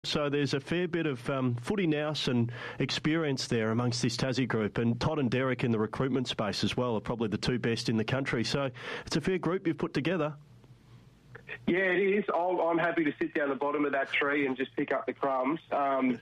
So there's a fair bit of footy nous and experience there amongst this Tassie group, and Todd and Derek in the recruitment space as well are probably the two best in the country. So it's a fair group you've put together. Yeah, it is. I'm happy to sit down the bottom of that tree and just pick up the crumbs. But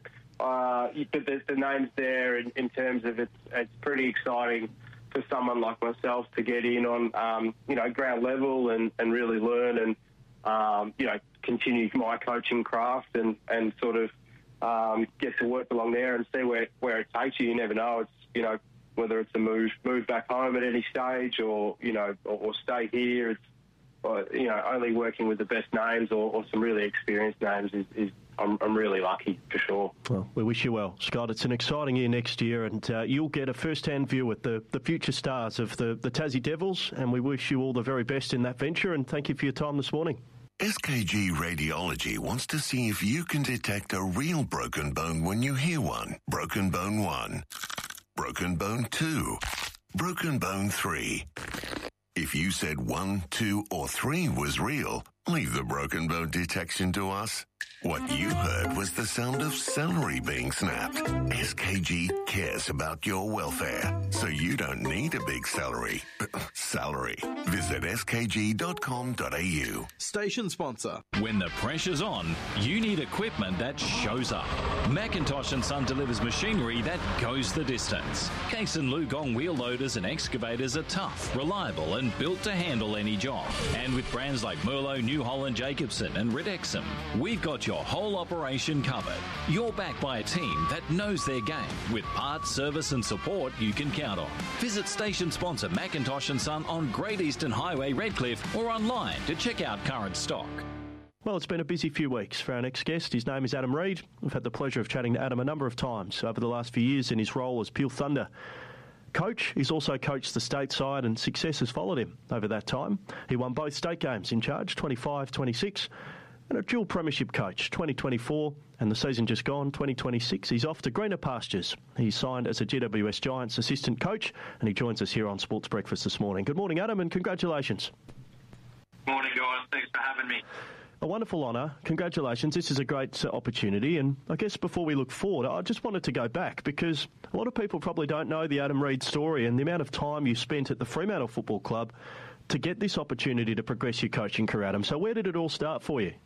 the names there in terms of it's pretty exciting for someone like myself to get in on, ground level and really learn and, continue my coaching craft and sort of get to work along there and see where it takes you. You never know. It's, whether it's a move back home at any stage or stay here. It's, only working with the best names or some really experienced names is I'm really lucky, for sure. Well, we wish you well, Scott. It's an exciting year next year, and you'll get a first-hand view at the future stars of the Tassie Devils, and we wish you all the very best in that venture, and thank you for your time this morning. SKG Radiology wants to see if you can detect a real broken bone when you hear one. Broken bone 1. Broken bone 2. Broken bone 3. If you said 1, 2, or 3 was real, leave the broken bone detection to us. What you heard was the sound of celery being snapped. SKG cares about your welfare, so you don't need a big salary. Visit skg.com.au. Station sponsor. When the pressure's on, you need equipment that shows up. Macintosh & Son delivers machinery that goes the distance. Case and Lugong wheel loaders and excavators are tough, reliable and built to handle any job. And with brands like Merlo, New Holland, Jacobson and Ridexum, we've got your whole operation covered. You're backed by a team that knows their game with parts, service and support you can count on. Visit station sponsor Macintosh & Son on Great Eastern Highway, Redcliffe, or online to check out current stock. Well, it's been a busy few weeks for our next guest. His name is Adam Reid. We've had the pleasure of chatting to Adam a number of times over the last few years in his role as Peel Thunder coach. He's also coached the state side, and success has followed him over that time. He won both state games in charge, 25-26, and a dual premiership coach, 2024, and the season just gone, 2026. He's off to greener pastures. He's signed as a GWS Giants assistant coach, and he joins us here on Sports Breakfast this morning. Good morning, Adam, and congratulations. Morning, guys. Thanks for having me. A wonderful honour. Congratulations. This is a great opportunity. And I guess before we look forward, I just wanted to go back because a lot of people probably don't know the Adam Reid story and the amount of time you spent at the Fremantle Football Club to get this opportunity to progress your coaching career, Adam. So where did it all start for you?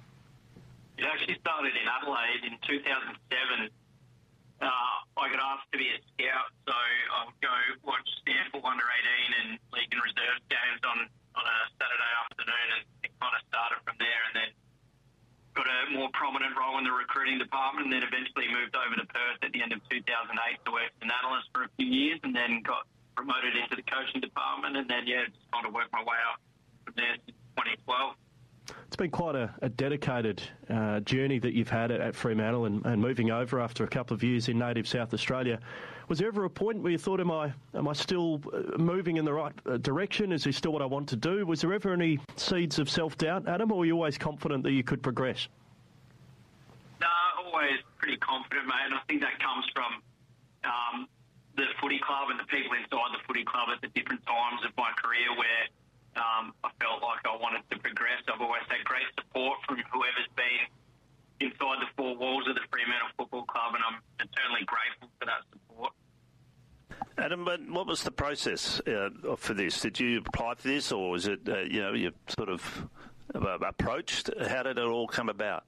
It actually started in Adelaide in 2007. I got asked to be a scout, so I would go watch Stanford Under 18 and League and Reserve games on a Saturday afternoon, and it kind of started from there, and then got a more prominent role in the recruiting department, and then eventually moved over to Perth at the end of 2008 to work as an analyst for a few years, and then got promoted into the coaching department, and then, just kind of worked my way up from there since 2012. It's been quite a dedicated journey that you've had at Fremantle and moving over after a couple of years in native South Australia. Was there ever a point where you thought, am I still moving in the right direction? Is this still what I want to do? Was there ever any seeds of self-doubt, Adam, or were you always confident that you could progress? No, always pretty confident, mate. And I think that comes from the footy club and the people inside the footy club at the different times of my career where I felt like I wanted to progress. I've always had great support from whoever's been inside the four walls of the Fremantle Football Club, and I'm eternally grateful for that support. Adam, but what was the process for this? Did you apply for this, or was it, you sort of approached? How did it all come about?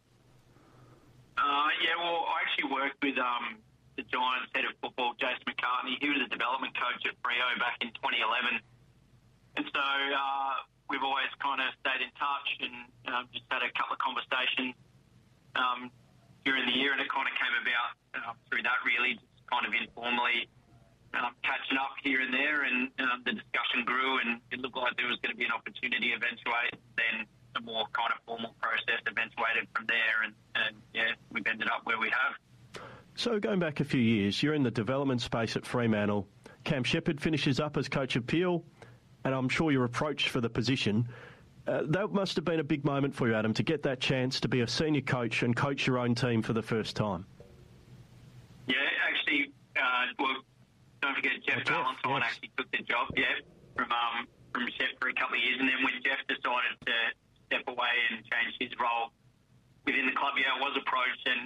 I actually worked with the Giants head of football, Jason McCartney. He was a development coach at Freo back in 2011. And so we've always kind of stayed in touch and just had a couple of conversations during the year, and it kind of came about through that, really, just kind of informally catching up here and there, and the discussion grew, and it looked like there was going to be an opportunity eventuate. Then a more kind of formal process eventuated from there, and we've ended up where we have. So going back a few years, you're in the development space at Fremantle. Cam Shepherd finishes up as coach of Peel, and I'm sure you're approached for the position. That must have been a big moment for you, Adam, to get that chance to be a senior coach and coach your own team for the first time. Yeah, actually, don't forget Jeff Valentine actually took the job, from Shep for a couple of years, and then when Jeff decided to step away and change his role, within the club, I was approached, and